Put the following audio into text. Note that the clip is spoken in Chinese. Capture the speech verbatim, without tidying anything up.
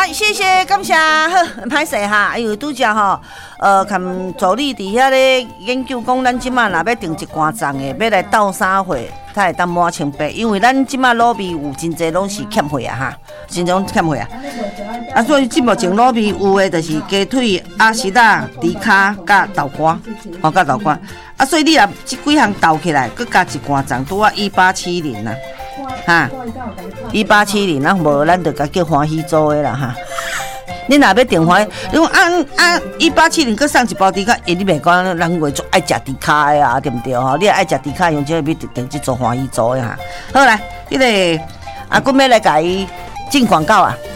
谢谢感谢，好，歹势哈，因为拄则吼，呃，看助理伫遐咧研究讲，咱即马若要订一罐粽的，要来斗啥货，才会当满清白，因为咱即马卤味有真侪拢是欠货啊哈，真种欠货啊。啊，所以即目前卤味有的就是鸡腿、鸭舌仔、猪骹甲豆干，吼甲豆干。啊，所以你若即几项斗起来，佮加一罐粽，拄啊一八七零啦，哈，一八七零，咱无咱就甲叫欢喜做的啦哈。你若要订欢，因为按按一八七零，佮送一包猪骹，因你袂讲人话做爱食猪骹的啊，对毋对吼？你爱食猪骹，用这个要订去做欢喜做的哈。好来，迄、那个阿公要来甲伊进广告啊。